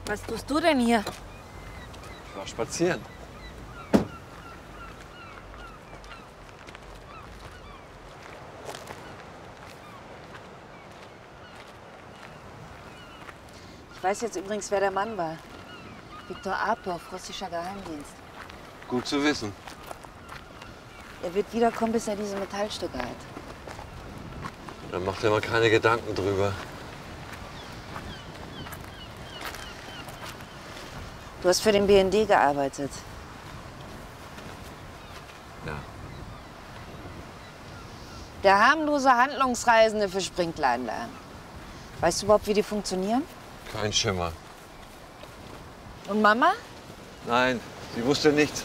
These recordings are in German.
Was tust du denn hier? Ich war spazieren. Ich weiß jetzt übrigens, wer der Mann war. Viktor Apov, russischer Geheimdienst. Gut zu wissen. Er wird wiederkommen, bis er diese Metallstücke hat. Dann macht er mal keine Gedanken drüber. Du hast für den BND gearbeitet. Ja. Der harmlose Handlungsreisende für Springleitner. Weißt du überhaupt, wie die funktionieren? Kein Schimmer. Und Mama? Nein, sie wusste nichts.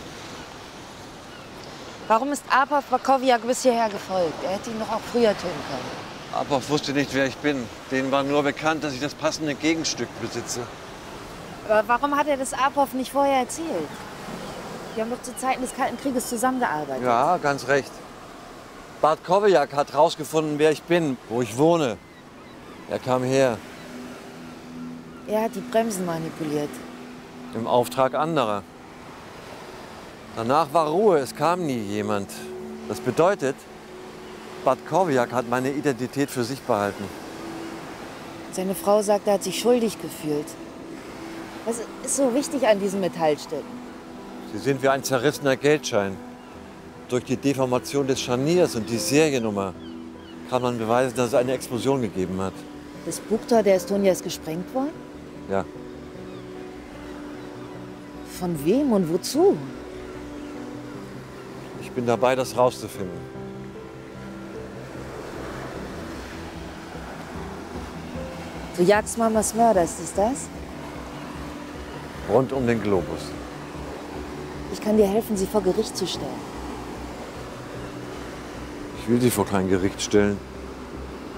Warum ist Apov Wakowiak bis hierher gefolgt? Er hätte ihn doch auch früher töten können. Apov wusste nicht, wer ich bin. Denen war nur bekannt, dass ich das passende Gegenstück besitze. Aber warum hat er das Apov nicht vorher erzählt? Wir haben doch zu Zeiten des Kalten Krieges zusammengearbeitet. Ja, ganz recht. Bart Kowiak hat rausgefunden, wer ich bin, wo ich wohne. Er kam her, Er hat die Bremsen manipuliert. im Auftrag anderer. Danach war Ruhe, es kam nie jemand. Das bedeutet, Bart Kowiak hat meine Identität für sich behalten. Seine Frau sagt, er hat sich schuldig gefühlt. Was ist so wichtig an diesen Metallstücken? Sie sind wie ein zerrissener Geldschein. Durch die Deformation des Scharniers und die Seriennummer kann man beweisen, dass es eine Explosion gegeben hat. Das Bugtor der Estonia ist gesprengt worden? Ja, Von wem und wozu? ich bin dabei, das rauszufinden. Du jagst Mamas Mörder, ist es das? Rund um den Globus. Ich kann dir helfen, sie vor Gericht zu stellen. Ich will sie vor kein Gericht stellen.